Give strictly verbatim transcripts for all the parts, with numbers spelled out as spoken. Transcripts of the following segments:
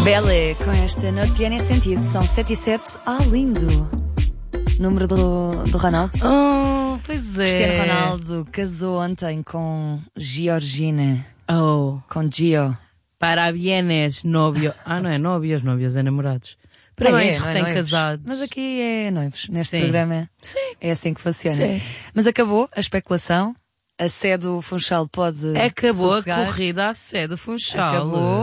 Belle, com esta não tiene sentido. São sete e sete. Ah, lindo. Número do, do Ronaldo. Oh, pois é. Cristiano Ronaldo casou ontem com Georgina. Oh. Com Gio. Parabienes, novio. Ah, não é novios, novios é namorados. Parabéns, ah, é, recém-casados. Mas aqui é noivos. Neste Sim. programa Sim. é assim que funciona. Sim. Mas acabou a especulação. A sede do Funchal pode Acabou sossegar. a corrida à sede do Funchal. Acabou.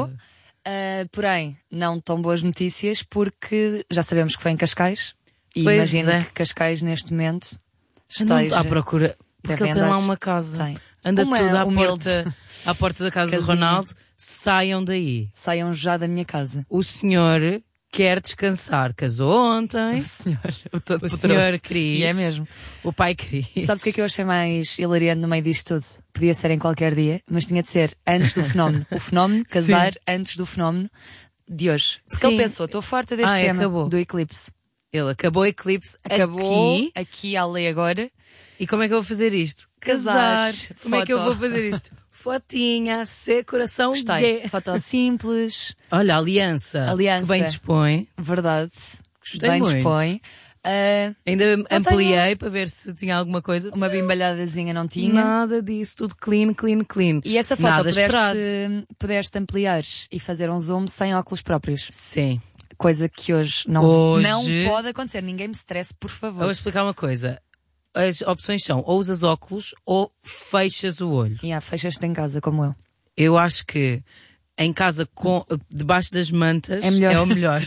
Uh, porém, não tão boas notícias, porque já sabemos que foi em Cascais. E Pois imagino é. que Cascais, neste momento, Andam esteja à procura. Porque Deve ele tem andar. lá uma casa. Tem. Anda Uma tudo à humilde porta, à porta da casa do casinha. Ronaldo. Saiam daí. Saiam já da minha casa. O senhor quer descansar. Casou ontem. O senhor, o todo O poderoso. senhor Cris. E é mesmo. O pai Cris. Sabes o que é que eu achei mais hilariante no meio disto tudo? Podia ser em qualquer dia, mas tinha de ser antes do fenómeno. O fenómeno, casar antes do fenómeno de hoje. Porque Sim. ele pensou, estou farta deste Ah, tema acabou. do eclipse. Ele acabou o eclipse. Acabou Aqui. aqui à lei agora. E como é que eu vou fazer isto? Casar. Casar. Como é que eu Foto. vou fazer isto? Fotinha, ser coração Gostei. gay. Foto simples. Olha, aliança. Aliança. Que bem dispõe. Verdade. Gostei Bem muito. dispõe. Ah, Ainda tenho- ampliei para ver se tinha alguma coisa. uma bimbalhadazinha não tinha. Nada disso, tudo clean, clean, clean. E essa foto Nada esperado. pudeste, pudeste ampliar e fazer um zoom sem óculos próprios. Sim. Coisa que hoje não, Hoje- não pode acontecer. Ninguém me stresse, por Eu favor. vou explicar uma coisa. As opções são ou usas óculos ou fechas o olho. E há fechas-te em casa, como eu. Eu acho que em casa, com, debaixo das mantas, É melhor. é o melhor.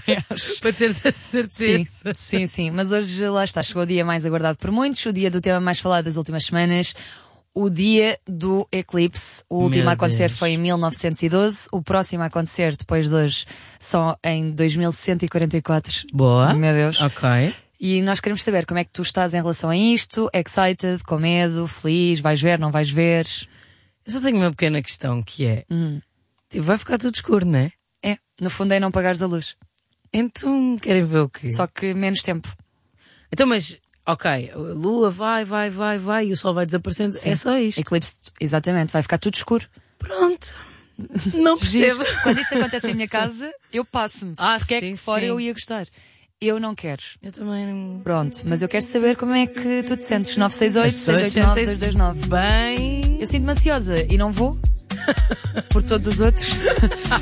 Para teres a certeza. Sim, sim, sim. Mas hoje lá está. Chegou o dia mais aguardado por muitos. O dia do tema mais falado das últimas semanas. O dia do eclipse. O último Meu a acontecer Deus. foi em mil novecentos e doze. O próximo a acontecer depois de hoje só em dois mil cento e quarenta e quatro. Boa. Meu Deus. Ok. E nós queremos saber como é que tu estás em relação a isto. Excited, com medo, feliz, vais ver, não vais ver? Eu só tenho uma pequena questão que é, Hum. tipo, vai ficar tudo escuro, não é? É, no fundo é não pagares a luz. Então querem ver o quê? Só que menos tempo. Então, mas, ok, a lua vai, vai, vai, vai e o sol vai desaparecendo. É só isto. Eclipse, exatamente, vai ficar tudo escuro. Pronto. Não percebo. Quando isso acontece em minha casa, eu passo-me. Ah, Porque é sim, que fora sim. eu ia gostar. Eu não quero. Eu também não... Pronto, mas eu quero saber como é que tu te sentes. nove seis oito, seis oito nove, dois dois nove. Bem... Eu sinto-me ansiosa e não vou. Por todos os outros.